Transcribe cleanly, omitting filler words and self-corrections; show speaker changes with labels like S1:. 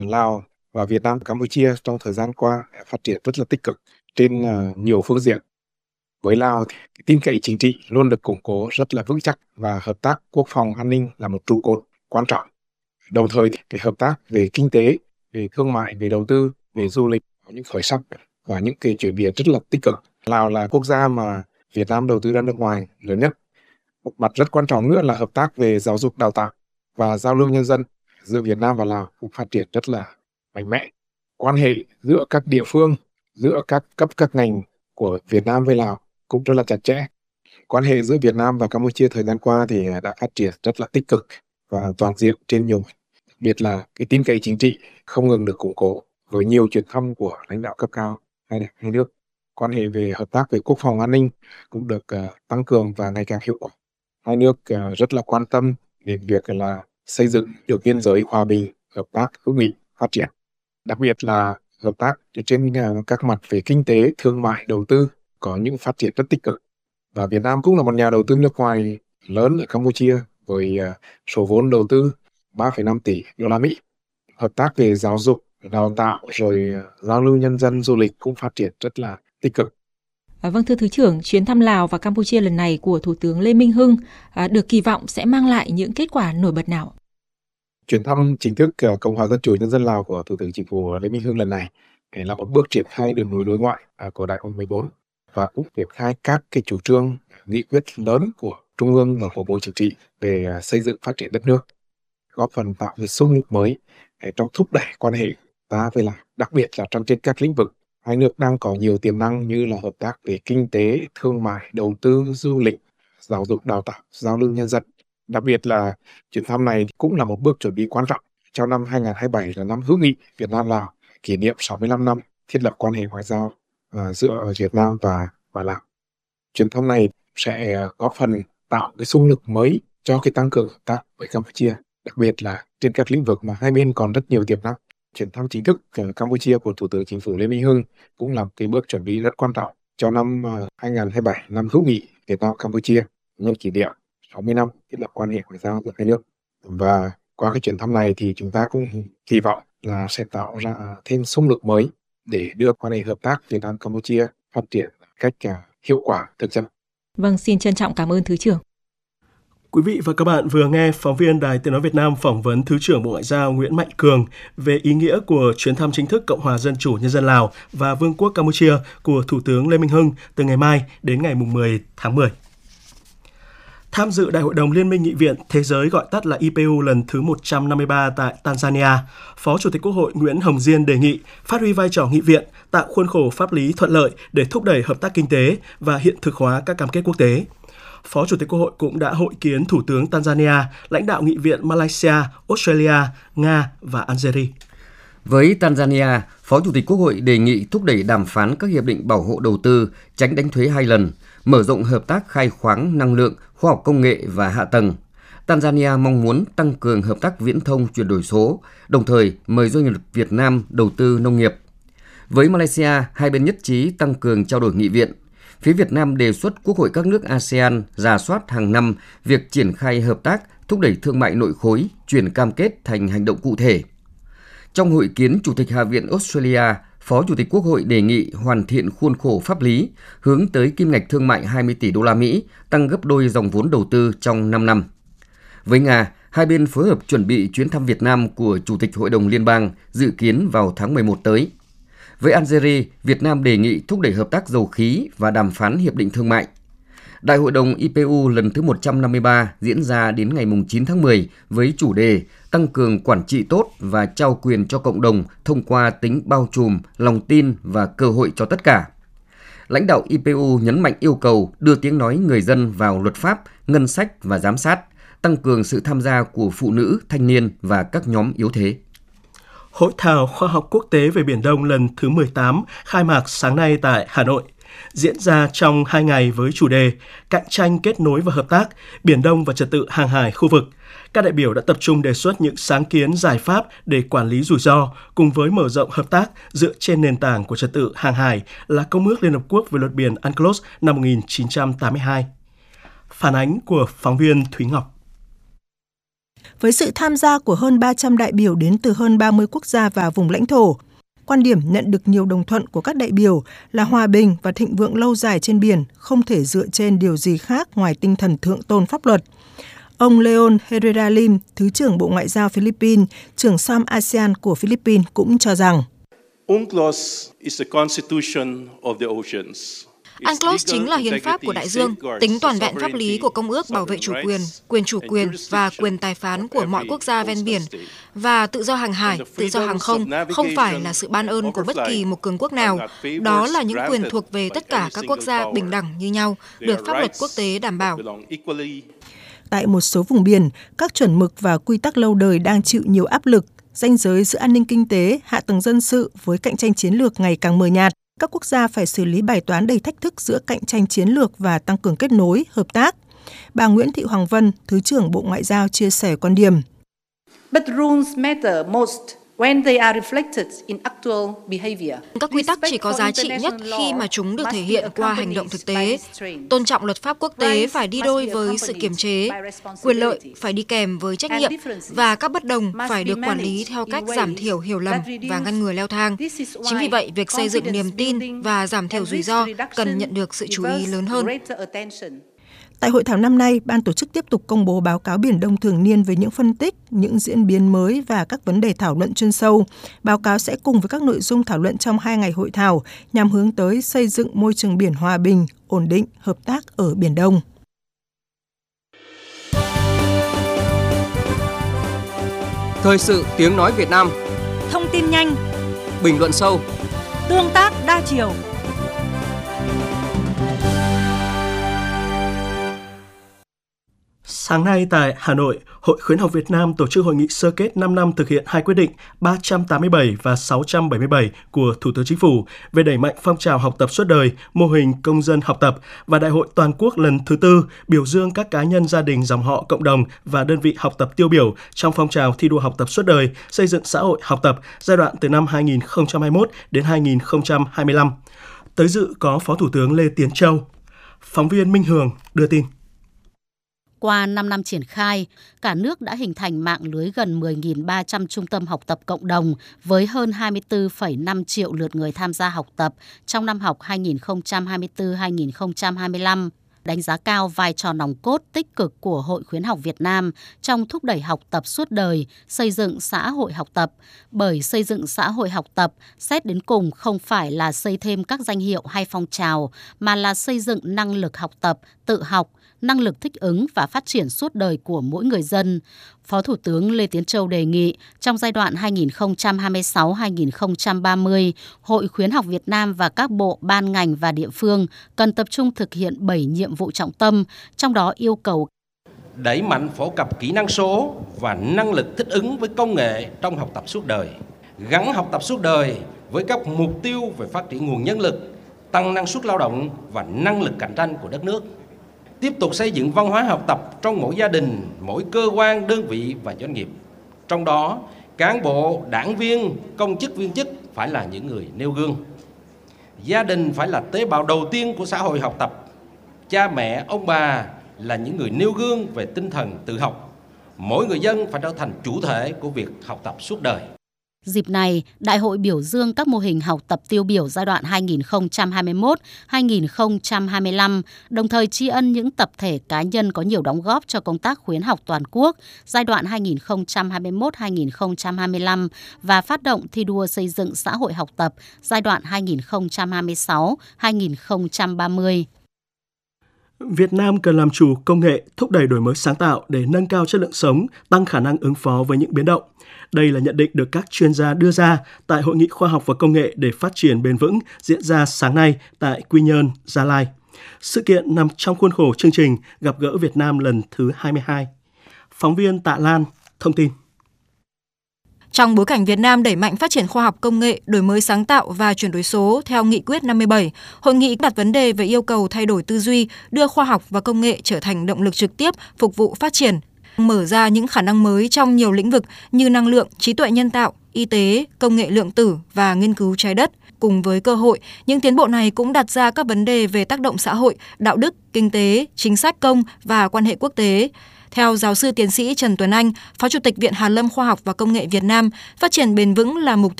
S1: Lào và Việt Nam, Campuchia trong thời gian qua phát triển rất là tích cực trên nhiều phương diện. Với Lào thì cái tin cậy chính trị luôn được củng cố rất là vững chắc và hợp tác quốc phòng an ninh là một trụ cột quan trọng. Đồng thời thì cái hợp tác về kinh tế, về thương mại, về đầu tư, về du lịch có những khởi sắc và những cái chuyển biến rất là tích cực. Lào là quốc gia mà Việt Nam đầu tư ra nước ngoài lớn nhất. Một mặt rất quan trọng nữa là hợp tác về giáo dục đào tạo và giao lưu nhân dân giữa Việt Nam và Lào cũng phát triển rất là mạnh mẽ. Quan hệ giữa các địa phương, giữa các cấp các ngành của Việt Nam với Lào cũng rất là chặt chẽ. Quan hệ giữa Việt Nam và Campuchia thời gian qua thì đã phát triển rất là tích cực và toàn diện trên nhiều mặt. Đặc biệt là cái tin cậy chính trị không ngừng được củng cố với nhiều chuyến thăm của lãnh đạo cấp cao hai nước. Quan hệ về hợp tác về quốc phòng an ninh cũng được tăng cường và ngày càng hiệu quả. Hai nước rất là quan tâm đến việc là xây dựng được biên giới hòa bình, hợp tác hữu nghị phát triển. Đặc biệt là hợp tác trên các mặt về kinh tế, thương mại, đầu tư có những phát triển rất tích cực. Và Việt Nam cũng là một nhà đầu tư nước ngoài lớn ở Campuchia với số vốn đầu tư 3,5 tỷ đô la Mỹ. Hợp tác về giáo dục, đào tạo rồi giao lưu nhân dân, du lịch cũng phát triển rất là tích cực.
S2: Vâng, thưa Thứ trưởng, chuyến thăm Lào và Campuchia lần này của Thủ tướng Lê Minh Hưng được kỳ vọng sẽ mang lại những kết quả nổi bật nào?
S1: Chuyến thăm chính thức Cộng hòa Dân chủ Nhân dân Lào của Thủ tướng Chính phủ Lê Minh Hưng lần này là một bước triển khai đường lối đối ngoại của Đại hội 14 và cũng triển khai các cái chủ trương, nghị quyết lớn của Trung ương và của Bộ Chính trị về xây dựng phát triển đất nước, góp phần tạo một xung lực mới trong thúc đẩy quan hệ ta với Lào, đặc biệt là trên các lĩnh vực hai nước đang có nhiều tiềm năng như là hợp tác về kinh tế, thương mại, đầu tư, du lịch, giáo dục đào tạo, giao lưu nhân dân. Đặc biệt là chuyến thăm này cũng là một bước chuẩn bị quan trọng cho năm 2027 là năm hữu nghị Việt Nam Lào, kỷ niệm 65 năm thiết lập quan hệ ngoại giao giữa Việt Nam và Lào. Chuyến thăm này sẽ góp phần tạo cái xung lực mới cho cái tăng cường hợp tác với Campuchia, đặc biệt là trên các lĩnh vực mà hai bên còn rất nhiều tiềm năng. Chuyến thăm chính thức Campuchia của Thủ tướng Chính phủ Lê Minh Hưng cũng là cái bước chuẩn bị rất quan trọng cho năm 2027, năm hữu nghị Việt Nam Campuchia, nhân kỷ niệm 60 năm thiết lập quan hệ ngoại giao giữa hai nước. Và qua cái chuyến thăm này thì chúng ta cũng kỳ vọng là sẽ tạo ra thêm xung lực mới để đưa quan hệ hợp tác Việt Nam Campuchia phát triển cách hiệu quả thực chất.
S2: Vâng, xin trân trọng cảm ơn Thứ trưởng.
S3: Quý vị và các bạn vừa nghe phóng viên Đài Tiếng nói Việt Nam phỏng vấn Thứ trưởng Bộ Ngoại giao Nguyễn Mạnh Cường về ý nghĩa của chuyến thăm chính thức Cộng hòa Dân chủ Nhân dân Lào và Vương quốc Campuchia của Thủ tướng Lê Minh Hưng từ ngày mai đến ngày 10 tháng 10. Tham dự Đại hội đồng Liên minh Nghị viện Thế giới gọi tắt là IPU lần thứ 153 tại Tanzania, Phó Chủ tịch Quốc hội Nguyễn Hồng Diên đề nghị phát huy vai trò nghị viện, tạo khuôn khổ pháp lý thuận lợi để thúc đẩy hợp tác kinh tế và hiện thực hóa các cam kết quốc tế. Phó Chủ tịch Quốc hội cũng đã hội kiến Thủ tướng Tanzania, lãnh đạo nghị viện Malaysia, Australia, Nga và Algeria.
S4: Với Tanzania, Phó Chủ tịch Quốc hội đề nghị thúc đẩy đàm phán các hiệp định bảo hộ đầu tư, tránh đánh thuế 2 lần, mở rộng hợp tác khai khoáng, năng lượng, khoa học công nghệ và hạ tầng. Tanzania mong muốn tăng cường hợp tác viễn thông chuyển đổi số, đồng thời mời doanh nghiệp Việt Nam đầu tư nông nghiệp. Với Malaysia, hai bên nhất trí tăng cường trao đổi nghị viện. Phía Việt Nam đề xuất Quốc hội các nước ASEAN rà soát hàng năm việc triển khai hợp tác, thúc đẩy thương mại nội khối, chuyển cam kết thành hành động cụ thể. Trong hội kiến Chủ tịch Hạ viện Australia, Phó Chủ tịch Quốc hội đề nghị hoàn thiện khuôn khổ pháp lý, hướng tới kim ngạch thương mại 20 tỷ đô la Mỹ, tăng gấp đôi dòng vốn đầu tư trong 5 năm. Với Nga, hai bên phối hợp chuẩn bị chuyến thăm Việt Nam của Chủ tịch Hội đồng Liên bang dự kiến vào tháng 11 tới. Với Algeria, Việt Nam đề nghị thúc đẩy hợp tác dầu khí và đàm phán hiệp định thương mại. Đại hội đồng IPU lần thứ 153 diễn ra đến ngày 9 tháng 10 với chủ đề tăng cường quản trị tốt và trao quyền cho cộng đồng thông qua tính bao trùm, lòng tin và cơ hội cho tất cả. Lãnh đạo IPU nhấn mạnh yêu cầu đưa tiếng nói người dân vào luật pháp, ngân sách và giám sát, tăng cường sự tham gia của phụ nữ, thanh niên và các nhóm yếu thế.
S3: Hội thảo khoa học quốc tế về Biển Đông lần thứ 18 khai mạc sáng nay tại Hà Nội. Diễn ra trong 2 ngày với chủ đề Cạnh tranh, kết nối và hợp tác, Biển Đông và trật tự hàng hải khu vực. Các đại biểu đã tập trung đề xuất những sáng kiến giải pháp để quản lý rủi ro cùng với mở rộng hợp tác dựa trên nền tảng của trật tự hàng hải là Công ước Liên Hợp Quốc về luật biển UNCLOS năm 1982. Phản ánh của phóng viên Thúy Ngọc.
S5: Với sự tham gia của hơn 300 đại biểu đến từ hơn 30 quốc gia và vùng lãnh thổ, quan điểm nhận được nhiều đồng thuận của các đại biểu là hòa bình và thịnh vượng lâu dài trên biển không thể dựa trên điều gì khác ngoài tinh thần thượng tôn pháp luật. Ông Leon Herrera Lim, Thứ trưởng Bộ Ngoại giao Philippines, trưởng SOM ASEAN của Philippines cũng cho rằng
S6: UNCLOS is the constitution of the oceans.
S7: UNCLOS chính là hiến pháp của đại dương, tính toàn vẹn pháp lý của Công ước bảo vệ chủ quyền chủ quyền và quyền tài phán của mọi quốc gia ven biển, và tự do hàng hải, tự do hàng không phải là sự ban ơn của bất kỳ một cường quốc nào. Đó là những quyền thuộc về tất cả các quốc gia bình đẳng như nhau, được pháp luật quốc tế đảm bảo.
S5: Tại một số vùng biển, các chuẩn mực và quy tắc lâu đời đang chịu nhiều áp lực, ranh giới giữa an ninh kinh tế, hạ tầng dân sự với cạnh tranh chiến lược ngày càng mờ nhạt. Các quốc gia phải xử lý bài toán đầy thách thức giữa cạnh tranh chiến lược và tăng cường kết nối, hợp tác. Bà Nguyễn Thị Hoàng Vân, Thứ trưởng Bộ Ngoại giao chia sẻ quan điểm.
S8: But rules matter most when they are reflected in actual behavior.
S7: Các quy tắc chỉ có giá trị nhất khi mà chúng được thể hiện qua hành động thực tế. Tôn trọng luật pháp quốc tế phải đi đôi với sự kiềm chế, quyền lợi phải đi kèm với trách nhiệm, và các bất đồng phải được quản lý theo cách giảm thiểu hiểu lầm và ngăn ngừa leo thang. Chính vì vậy, việc xây dựng niềm tin và giảm thiểu rủi ro cần nhận được sự chú ý lớn hơn.
S5: Tại hội thảo năm nay, ban tổ chức tiếp tục công bố báo cáo Biển Đông thường niên với những phân tích, những diễn biến mới và các vấn đề thảo luận chuyên sâu. Báo cáo sẽ cùng với các nội dung thảo luận trong 2 ngày hội thảo nhằm hướng tới xây dựng môi trường biển hòa bình, ổn định, hợp tác ở Biển Đông.
S9: Thời sự tiếng nói Việt Nam.
S10: Thông tin nhanh,
S9: bình luận sâu,
S10: tương tác đa chiều.
S3: Sáng nay tại Hà Nội, Hội Khuyến học Việt Nam tổ chức hội nghị sơ kết 5 năm thực hiện 2 quyết định 387 và 677 của Thủ tướng Chính phủ về đẩy mạnh phong trào học tập suốt đời, mô hình công dân học tập và Đại hội Toàn quốc lần thứ 4 biểu dương các cá nhân, gia đình, dòng họ, cộng đồng và đơn vị học tập tiêu biểu trong phong trào thi đua học tập suốt đời, xây dựng xã hội học tập giai đoạn từ năm 2021 đến 2025. Tới dự có Phó Thủ tướng Lê Tiến Châu. Phóng viên Minh Hường đưa tin.
S11: Qua 5 năm triển khai, cả nước đã hình thành mạng lưới gần 10.300 trung tâm học tập cộng đồng với hơn 24,5 triệu lượt người tham gia học tập trong năm học 2024-2025. Đánh giá cao vai trò nòng cốt tích cực của Hội Khuyến học Việt Nam trong thúc đẩy học tập suốt đời, xây dựng xã hội học tập. Bởi xây dựng xã hội học tập, xét đến cùng không phải là xây thêm các danh hiệu hay phong trào, mà là xây dựng năng lực học tập, tự học, năng lực thích ứng và phát triển suốt đời của mỗi người dân. Phó Thủ tướng Lê Tiến Châu đề nghị trong giai đoạn 2026-2030, Hội Khuyến học Việt Nam và các bộ, ban ngành và địa phương cần tập trung thực hiện 7 nhiệm vụ trọng tâm, trong đó yêu cầu
S12: đẩy mạnh phổ cập kỹ năng số và năng lực thích ứng với công nghệ trong học tập suốt đời, gắn học tập suốt đời với các mục tiêu về phát triển nguồn nhân lực, tăng năng suất lao động và năng lực cạnh tranh của đất nước. Tiếp tục xây dựng văn hóa học tập trong mỗi gia đình, mỗi cơ quan, đơn vị và doanh nghiệp. Trong đó, cán bộ, đảng viên, công chức, viên chức phải là những người nêu gương. Gia đình phải là tế bào đầu tiên của xã hội học tập. Cha mẹ, ông bà là những người nêu gương về tinh thần tự học. Mỗi người dân phải trở thành chủ thể của việc học tập suốt đời.
S11: Dịp này, Đại hội biểu dương các mô hình học tập tiêu biểu giai đoạn 2021-2025, đồng thời tri ân những tập thể cá nhân có nhiều đóng góp cho công tác khuyến học toàn quốc giai đoạn 2021-2025 và phát động thi đua xây dựng xã hội học tập giai đoạn 2026-2030.
S3: Việt Nam cần làm chủ công nghệ, thúc đẩy đổi mới sáng tạo để nâng cao chất lượng sống, tăng khả năng ứng phó với những biến động. Đây là nhận định được các chuyên gia đưa ra tại Hội nghị Khoa học và Công nghệ để phát triển bền vững diễn ra sáng nay tại Quy Nhơn, Gia Lai. Sự kiện nằm trong khuôn khổ chương trình Gặp gỡ Việt Nam lần thứ 22. Phóng viên Tạ Lan thông tin.
S7: Trong bối cảnh Việt Nam đẩy mạnh phát triển khoa học công nghệ, đổi mới sáng tạo và chuyển đổi số theo Nghị quyết 57, hội nghị đặt vấn đề về yêu cầu thay đổi tư duy, đưa khoa học và công nghệ trở thành động lực trực tiếp phục vụ phát triển, mở ra những khả năng mới trong nhiều lĩnh vực như năng lượng, trí tuệ nhân tạo, y tế, công nghệ lượng tử và nghiên cứu trái đất. Cùng với cơ hội, những tiến bộ này cũng đặt ra các vấn đề về tác động xã hội, đạo đức, kinh tế, chính sách công và quan hệ quốc tế. Theo giáo sư tiến sĩ Trần Tuấn Anh, Phó Chủ tịch Viện Hàn lâm Khoa học và Công nghệ Việt Nam, phát triển bền vững là mục tiêu